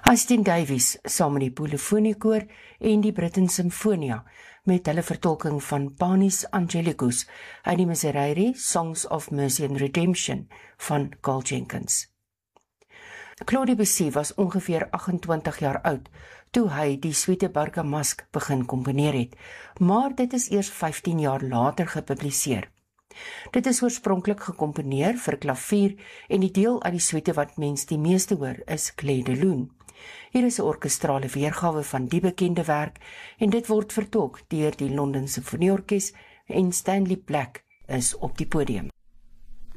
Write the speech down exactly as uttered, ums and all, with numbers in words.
Austin Davies saam met die Polyfoniekoor en die Britten Symphonia met hulle vertolking van Panis Angelicus uit die Miserere Songs of Mercy and Redemption van Carl Jenkins. Claude Debussy was ongeveer agt-en-twintig jaar oud toe hy die suite Bergamasque begin komponeer het, maar dit is eers vyftien jaar later gepubliseer. Dit is oorspronklik gekomponeer vir klavier en die deel uit die suite wat mens die meeste hoor is Clair de Lune. Hier is 'n orkestrale weergawe van die bekende werk en dit word vertolk deur die Londen Sinfonieorkes en Stanley Black is op die podium.